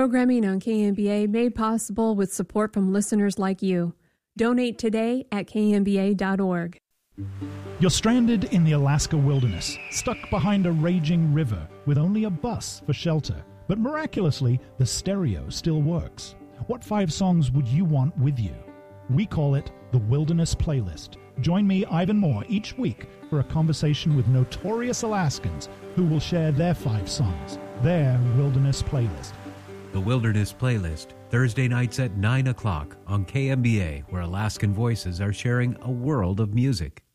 Programming on KMBA made possible with support from listeners like you. Donate today at kmba.org. You're stranded in the Alaska wilderness, stuck behind a raging river with only a bus for shelter. But miraculously, the stereo still works. What 5 songs would you want with you? We call it the Wilderness Playlist. Join me, Ivan Moore, each week for a conversation with notorious Alaskans who will share their 5 songs, their Wilderness Playlist. The Wilderness Playlist, Thursday nights at 9 o'clock on KMBA, where Alaskan voices are sharing a world of music.